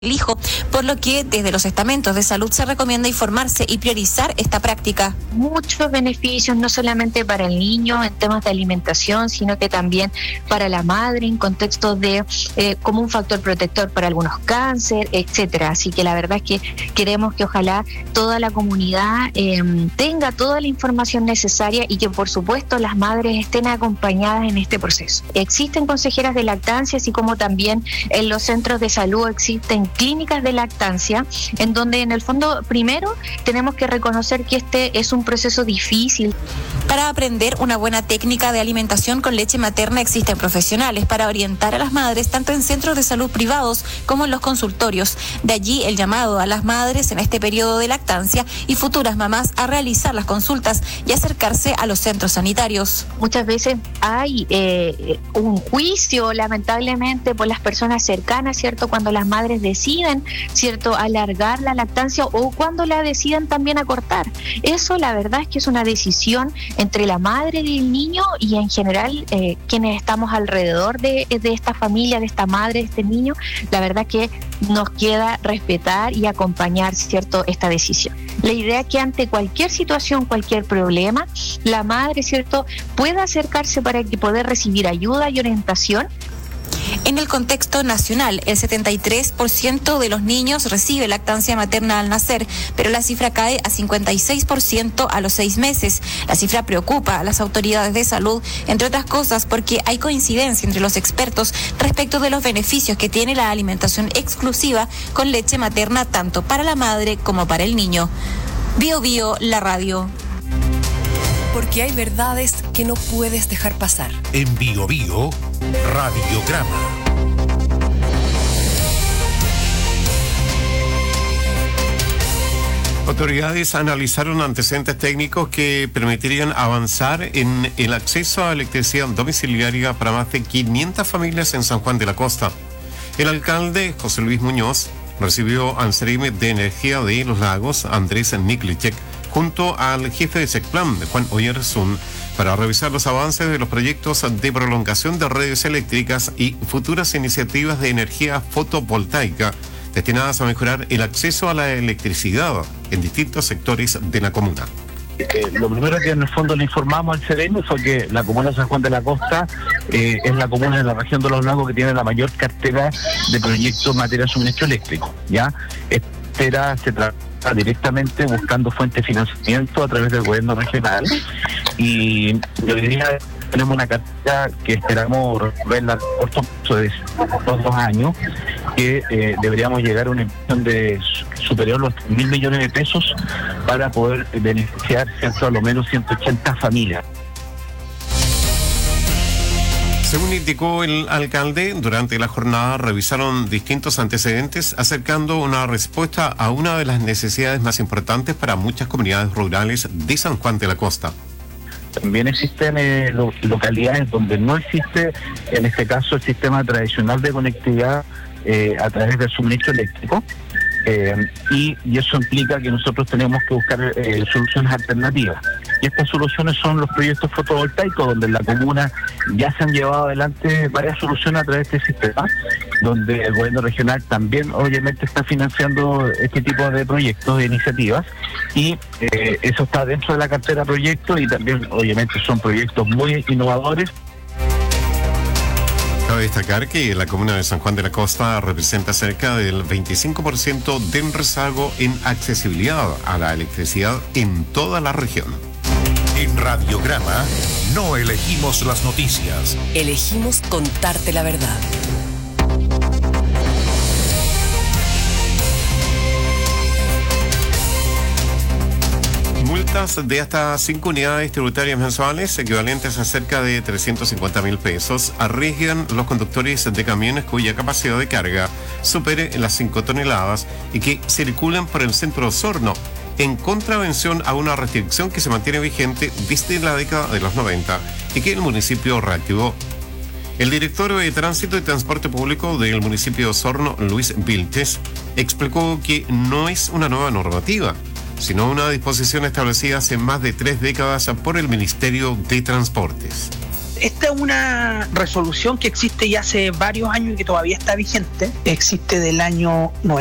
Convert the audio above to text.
el hijo, por lo que desde los estamentos de salud se recomienda informarse y priorizar esta práctica. Muchos beneficios, no solamente para el niño en temas de alimentación, sino que también para la madre en contexto de como un factor protector para algunos cáncer, etcétera. Así que la verdad es que queremos que ojalá toda la comunidad tenga toda la información necesaria y que por supuesto las madres estén acompañadas en este proceso. Existen consejeras de lactancia, así como también en los centros de salud existen clínicas de lactancia, en donde en el fondo primero tenemos que reconocer que este es un proceso difícil. Para aprender una buena técnica de alimentación con leche materna existen profesionales para orientar a las madres tanto en centros de salud privados como en los consultorios. De allí el llamado a las madres en este periodo de lactancia y futuras mamás a realizar las consultas y acercarse a los centros sanitarios. Muchas veces hay un juicio, lamentablemente, por las personas cercanas, ¿cierto? Cuando las madres deciden, ¿cierto?, alargar la lactancia o cuando la deciden también acortar. Eso la verdad es que es una decisión entre la madre del niño y en general quienes estamos alrededor de esta familia, de esta madre, de este niño. La verdad que nos queda respetar y acompañar, ¿cierto?, esta decisión. La idea es que ante cualquier situación, cualquier problema, la madre, ¿cierto?, pueda acercarse para poder recibir ayuda y orientación. En el contexto nacional, el 73% de los niños recibe lactancia materna al nacer, pero la cifra cae a 56% a los 6 meses. La cifra preocupa a las autoridades de salud, entre otras cosas porque hay coincidencia entre los expertos respecto de los beneficios que tiene la alimentación exclusiva con leche materna tanto para la madre como para el niño. Bio Bio, la radio. Porque hay verdades que no puedes dejar pasar. En Bio Bio, Radiograma. Autoridades analizaron antecedentes técnicos que permitirían avanzar en el acceso a electricidad domiciliaria para más de 500 familias en San Juan de la Costa. El alcalde José Luis Muñoz recibió al CEREMI de Energía de los Lagos, Andrés Niklicek, junto al jefe de SECPLAN, Juan Oyersun, para revisar los avances de los proyectos de prolongación de redes eléctricas y futuras iniciativas de energía fotovoltaica destinadas a mejorar el acceso a la electricidad en distintos sectores de la comuna. Lo primero que en el fondo le informamos al CEREMI fue que la comuna de San Juan de la Costa es la comuna de la región de los lagos que tiene la mayor cartera de proyectos en materia de suministro eléctrico, ¿ya? Esta se trata directamente buscando fuentes de financiamiento a través del gobierno regional y hoy día tenemos una cartera que esperamos verla en corto plazo de 2 años, que deberíamos llegar a una inversión de superior a los 1.000 millones de pesos para poder beneficiar a lo menos 180 familias. Según indicó el alcalde, durante la jornada revisaron distintos antecedentes acercando una respuesta a una de las necesidades más importantes para muchas comunidades rurales de San Juan de la Costa. También existen localidades donde no existe, en este caso, el sistema tradicional de conectividad a través del suministro eléctrico. Y eso implica que nosotros tenemos que buscar soluciones alternativas. Y estas soluciones son los proyectos fotovoltaicos, donde en la comuna ya se han llevado adelante varias soluciones a través de este sistema, donde el gobierno regional también obviamente está financiando este tipo de proyectos, de iniciativas, y eso está dentro de la cartera de proyectos y también obviamente son proyectos muy innovadores. Cabe destacar que la comuna de San Juan de la Costa representa cerca del 25% del rezago en accesibilidad a la electricidad en toda la región. En Radiograma no elegimos las noticias. Elegimos contarte la verdad. Multas de hasta 5 unidades tributarias mensuales, equivalentes a cerca de 350.000 pesos, arriesgan los conductores de camiones cuya capacidad de carga supere las 5 toneladas y que circulan por el centro de Osorno, en contravención a una restricción que se mantiene vigente desde la década de los 90 y que el municipio reactivó. El director de Tránsito y Transporte Público del municipio de Osorno, Luis Vilches, explicó que no es una nueva normativa, sino una disposición establecida hace más de 3 décadas por el Ministerio de Transportes. Esta es una resolución que existe ya hace varios años y que todavía está vigente. Existe del año